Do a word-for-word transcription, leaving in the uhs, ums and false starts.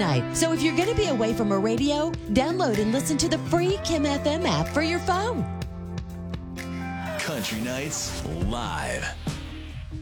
tonight. So if you're going to be away from a radio, download and listen to the free Kim F M app for your phone. Country Nights Live.